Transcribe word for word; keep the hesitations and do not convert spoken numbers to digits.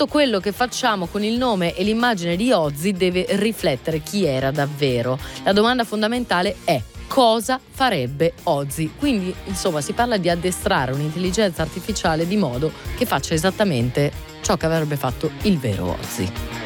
tutto quello che facciamo con il nome e l'immagine di Ozzy deve riflettere chi era davvero. La domanda fondamentale è: cosa farebbe Ozzy? Quindi, insomma, si parla di addestrare un'intelligenza artificiale di modo che faccia esattamente ciò che avrebbe fatto il vero Ozzy.